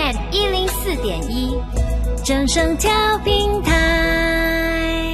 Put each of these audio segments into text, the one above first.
FM 104.1，正声调频台。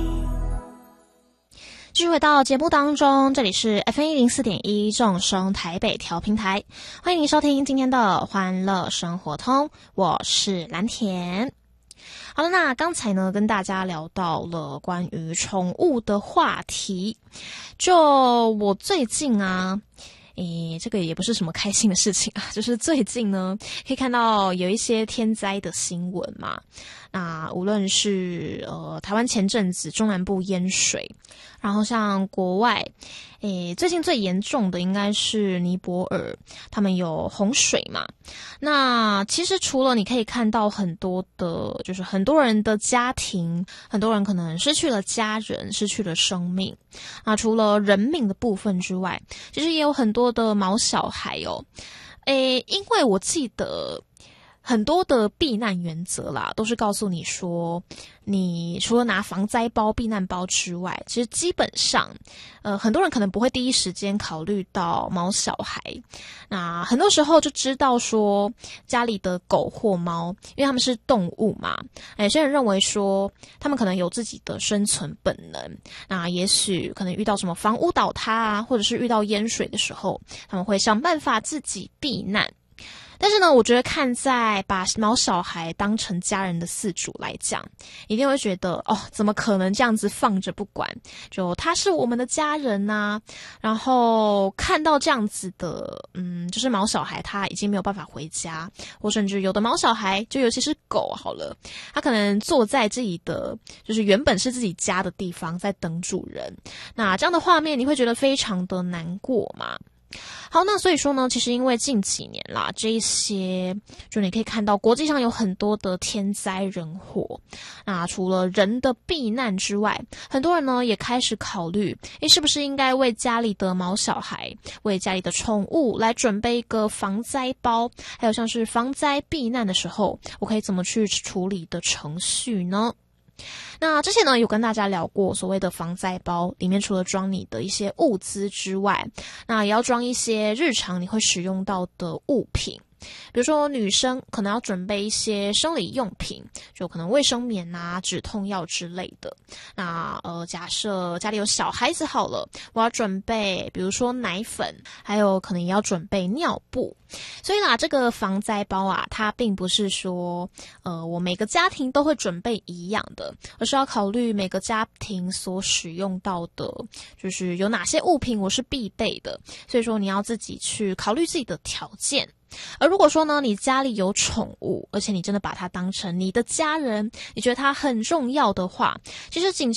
继续回到节目当中，这里是 FM 104.1正声台北调频台，欢迎您收听今天的欢乐生活通，我是蓝田。好了，那刚才呢跟大家聊到了关于宠物的话题，就我最近啊这个也不是什么开心的事情啊，就是最近呢可以看到有一些天灾的新闻嘛。那无论是台湾前阵子中南部淹水，然后像国外最近最严重的应该是尼泊尔，他们有洪水嘛。那其实除了你可以看到很多的就是很多人的家庭，很多人可能失去了家人，失去了生命，那除了人命的部分之外，其实也有很多的毛小孩哦。因为我记得很多的避难原则啦，都是告诉你说，你除了拿防灾包、避难包之外，其实基本上，很多人可能不会第一时间考虑到毛小孩。那很多时候就知道说，家里的狗或猫，因为他们是动物嘛，有些人认为说，他们可能有自己的生存本能。那也许可能遇到什么房屋倒塌啊，或者是遇到淹水的时候，他们会想办法自己避难。但是呢，我觉得看在把毛小孩当成家人的饲主来讲，一定会觉得怎么可能这样子放着不管？就他是我们的家人啊。然后看到这样子的，就是毛小孩他已经没有办法回家，或甚至有的毛小孩，就尤其是狗好了，他可能坐在自己的就是原本是自己家的地方在等主人。那这样的画面，你会觉得非常的难过嘛？好，那所以说呢，其实因为近几年啦，这一些就你可以看到国际上有很多的天灾人祸，那除了人的避难之外，很多人呢也开始考虑，是不是应该为家里的毛小孩，为家里的宠物来准备一个防灾包，还有像是防灾避难的时候，我可以怎么去处理的程序呢？那之前呢有跟大家聊过所谓的防灾包，里面除了装你的一些物资之外，那也要装一些日常你会使用到的物品。比如说女生可能要准备一些生理用品，就可能卫生棉啊、止痛药之类的。那假设家里有小孩子好了，我要准备比如说奶粉，还有可能也要准备尿布。所以啦，这个防灾包啊，它并不是说我每个家庭都会准备一样的，而是要考虑每个家庭所使用到的，就是有哪些物品我是必备的。所以说你要自己去考虑自己的条件。而如果说呢，你家里有宠物，而且你真的把它当成你的家人，你觉得它很重要的话，其实紧